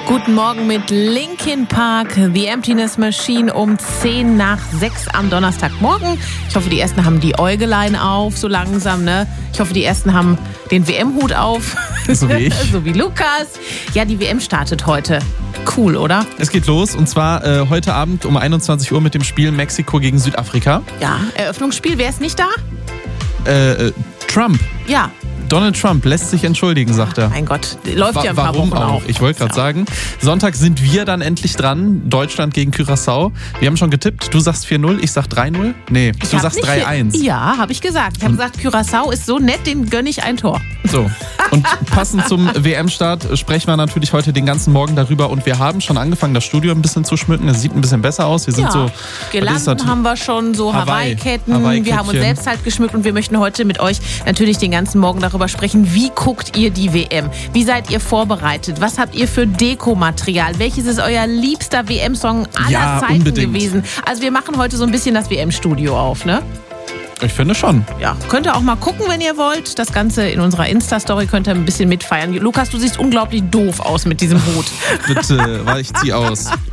Guten Morgen mit Linkin Park, The Emptiness Machine um 5:10 am Donnerstagmorgen. Ich hoffe, die Ersten haben die Äugelein auf, so langsam, ne? Ich hoffe, die Ersten haben den WM-Hut auf. So wie ich. So wie Lukas. Ja, die WM startet heute. Cool, oder? Es geht los und zwar heute Abend um 21 Uhr mit dem Spiel Mexiko gegen Südafrika. Ja, Eröffnungsspiel. Wer ist nicht da? Trump. Ja. Donald Trump lässt sich entschuldigen, sagt er. Mein Gott, läuft ja ein paar Warum Wochen auch? Ich wollte gerade sagen, Sonntag sind wir dann endlich dran. Deutschland gegen Curaçao. Wir haben schon getippt. Du sagst 4-0, ich sag 3-0. Nee, du sagst 3-1. Ja, habe ich gesagt. Ich habe gesagt, Curaçao ist so nett, den gönne ich ein Tor. So, und passend zum WM-Start sprechen wir natürlich heute den ganzen Morgen darüber. Und wir haben schon angefangen, das Studio ein bisschen zu schmücken. Es sieht ein bisschen besser aus. Wir sind so Girlanden haben wir schon, so Hawaii-Ketten. Wir haben uns selbst halt geschmückt und wir möchten heute mit euch natürlich den ganzen Morgen darüber sprechen, wie guckt ihr die WM? Wie seid ihr vorbereitet? Was habt ihr für Dekomaterial? Welches ist euer liebster WM-Song aller Zeiten gewesen? Also wir machen heute so ein bisschen das WM-Studio auf, ne? Ich finde schon. Ja, könnt ihr auch mal gucken, wenn ihr wollt. Das Ganze in unserer Insta-Story könnt ihr ein bisschen mitfeiern. Lukas, du siehst unglaublich doof aus mit diesem Hut. Bitte, weil ich zieh aus.